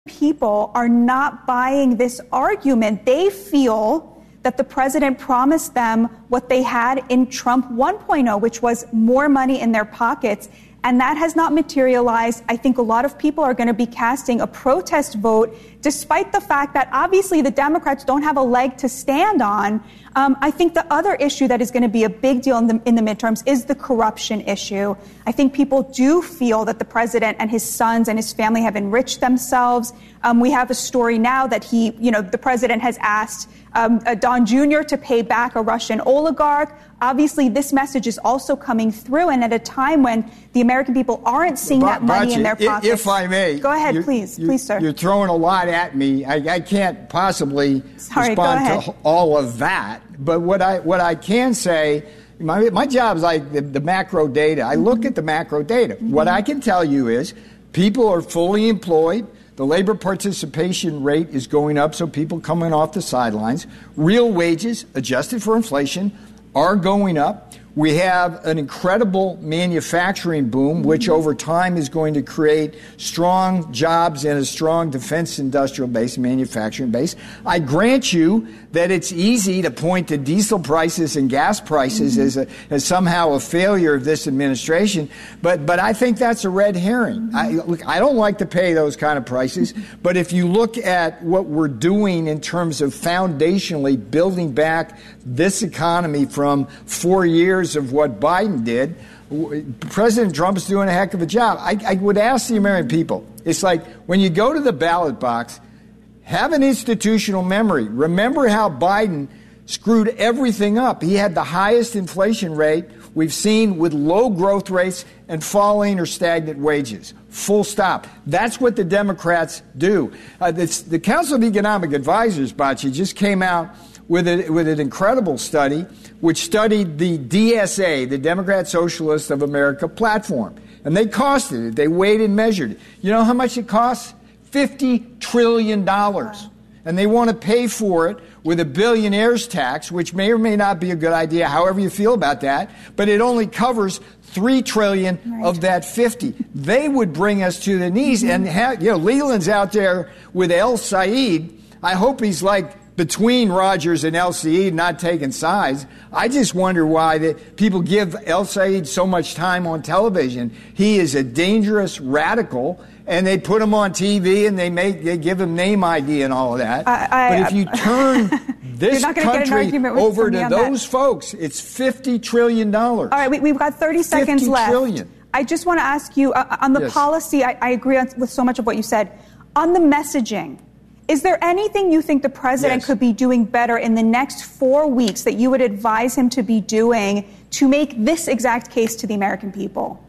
people are not buying this argument. They feel that the president promised them what they had in Trump 1.0, which was more money in their pockets. And that has not materialized. I think a lot of people are going to be casting a protest vote, despite the fact that obviously the Democrats don't have a leg to stand on. I think the other issue that is going to be a big deal in the midterms is the corruption issue. I think people do feel that the president and his sons and his family have enriched themselves. We have a story now that the president has asked Don Jr. to pay back a Russian oligarch. Obviously, this message is also coming through, and at a time when the American people aren't seeing that money in their pockets. If I may. Go ahead, please, sir. You're throwing a lot at me. I can't possibly respond to all of that. But what I can say, my job is like the macro data. I look at the macro data. Mm-hmm. What I can tell you is people are fully employed. The labor participation rate is going up, so people coming off the sidelines. Real wages, adjusted for inflation, are going up. We have an incredible manufacturing boom, which over time is going to create strong jobs and a strong defense industrial base, manufacturing base. I grant you that it's easy to point to diesel prices and gas prices as somehow a failure of this administration, but I think that's a red herring. I don't like to pay those kind of prices, but if you look at what we're doing in terms of foundationally building back this economy from 4 years of what Biden did, President Trump is doing a heck of a job. I would ask the American people, it's like when you go to the ballot box, have an institutional memory. Remember how Biden screwed everything up. He had the highest inflation rate we've seen with low growth rates and falling or stagnant wages. Full stop. That's what the Democrats do. The Council of Economic Advisors, Bocce, just came out with an incredible study which studied the DSA, the Democrat Socialists of America platform. And they costed it. They weighed and measured it. You know how much it costs? $50 trillion. And they want to pay for it with a billionaire's tax, which may or may not be a good idea, however you feel about that, but it only covers $3 trillion of that 50. They would bring us to the knees. And Leland's out there with El Said. I hope he's like between Rogers and El Said, not taking sides. I just wonder why people give El Said so much time on television. He is a dangerous radical, and they put him on TV and they give him name ID and all of that. But if you turn this country over to those folks, it's $50 trillion. All right, we've got 30 seconds left. $50 trillion. I just want to ask you on the policy. I agree with so much of what you said. On the messaging, is there anything you think the president could be doing better in the next 4 weeks that you would advise him to be doing to make this exact case to the American people?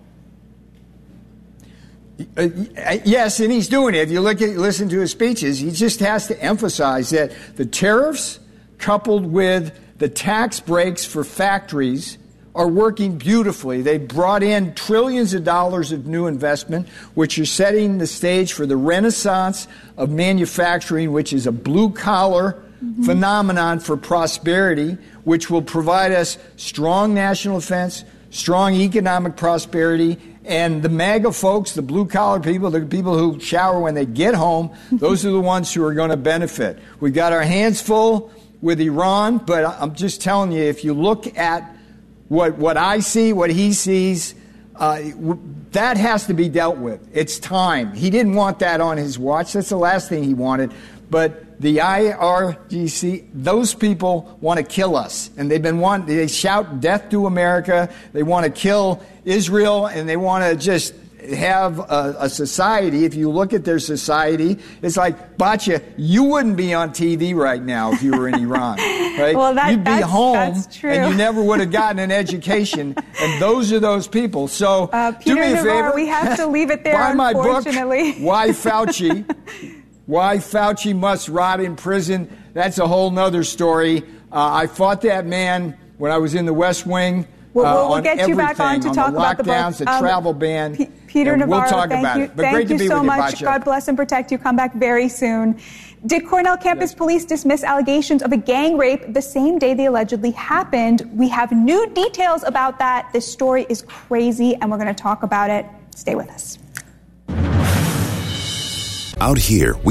Yes, and he's doing it. If you listen to his speeches, he just has to emphasize that the tariffs coupled with the tax breaks for factories are working beautifully. They brought in trillions of dollars of new investment, which are setting the stage for the renaissance of manufacturing, which is a blue-collar phenomenon for prosperity, which will provide us strong national defense, strong economic prosperity, and the MAGA folks, the blue-collar people, the people who shower when they get home, those are the ones who are going to benefit. We've got our hands full with Iran, but I'm just telling you, if you look at what I see, what he sees, that has to be dealt with. It's time. He didn't want that on his watch. That's the last thing he wanted. But the IRGC, those people want to kill us. And they shout death to America. They want to kill Israel, and they want to just have a society. If you look at their society, it's like, Batya, you wouldn't be on TV right now if you were in Iran. Right? Well, you'd be home, that's true. And you never would have gotten an education. And those are those people. So Peter do me a favor. We have to leave it there, Buy my book, unfortunately. Why Fauci? Why Fauci Must Rot in Prison. That's a whole nother story. I fought that man when I was in the West Wing. We'll get you back on to talk about the lockdowns, the travel ban. Peter Navarro, we'll talk about it. But great to be with you, so much. Batya. God bless and protect you. Come back very soon. Did Cornell campus police dismiss allegations of a gang rape the same day they allegedly happened? We have new details about that. This story is crazy, and we're going to talk about it. Stay with us. Out here,